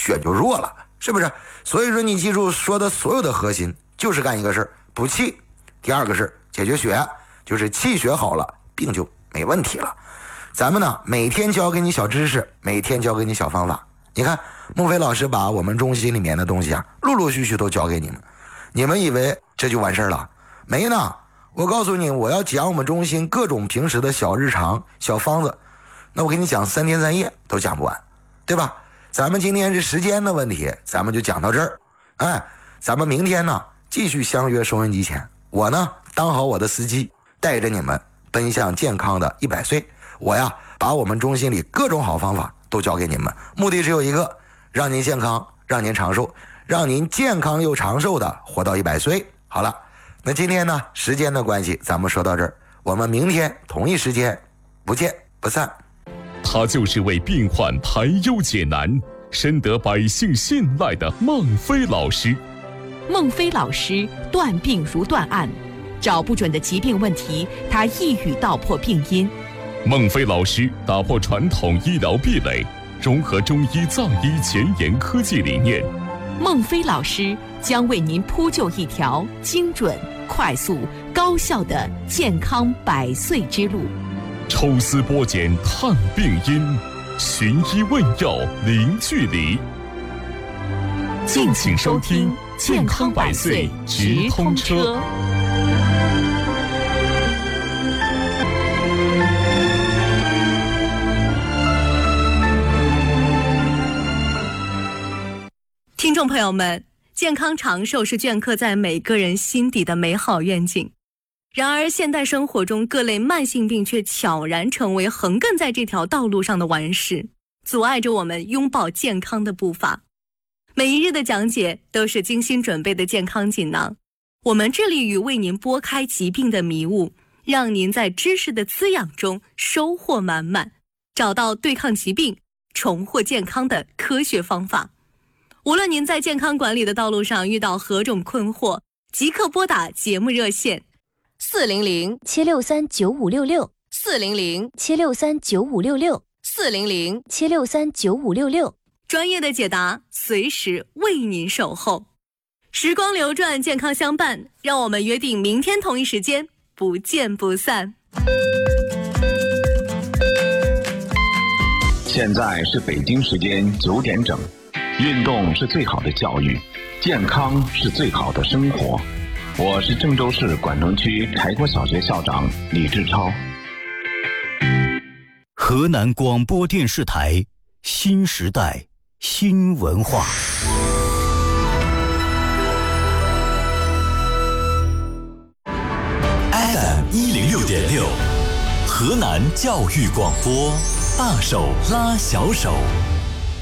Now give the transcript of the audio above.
血就弱了，是不是？所以说你记住说的所有的核心就是干一个事儿，补气。第二个是解决血，就是气血好了，病就没问题了。咱们呢每天教给你小知识，每天教给你小方法。你看孟非老师把我们中心里面的东西啊，陆陆续续都教给你们。你们以为这就完事儿了？没呢。我告诉你，我要讲我们中心各种平时的小日常、小方子，那我给你讲3天3夜都讲不完，对吧？咱们今天是时间的问题，咱们就讲到这儿。咱们明天呢继续相约收音机前，我呢当好我的司机，带着你们奔向健康的100岁。我呀把我们中心里各种好方法都教给你们，目的只有一个，让您健康，让您长寿，让您健康又长寿的活到100岁。好了，那今天呢时间的关系咱们说到这儿，我们明天同一时间不见不散。 他就是为病患排忧解难，深得百姓信赖的孟非老师。 孟非老师断病如断案，找不准的疾病问题，他一语道破病因。 孟非老师打破传统医疗壁垒，融合中医藏医前沿科技理念。 孟非老师将为您铺就一条精准、快速、高效的健康100岁之路。 抽丝剥茧探病因，寻医问药零距离。敬请收听健康100岁直通车。 听众朋友们，健康长寿是镌刻在每个人心底的美好愿景。然而现代生活中各类慢性病却悄然成为横亘在这条道路上的顽石，阻碍着我们拥抱健康的步伐。每一日的讲解都是精心准备的健康锦囊，我们致力于为您拨开疾病的迷雾，让您在知识的滋养中收获满满，找到对抗疾病、重获健康的科学方法。无论您在健康管理的道路上遇到何种困惑，即刻拨打节目热线 400-763-9566，400-763-9566，400-763-9566， 专业的解答随时为您守候。时光流转，健康相伴，让我们约定明天同一时间不见不散。 现在是北京时间9点整。运动是最好的教育，健康是最好的生活。我是郑州市管中区柴国小学校长李志超。 河南广播电视台新时代新文化。FM106.6，河南教育广播，大手拉小手。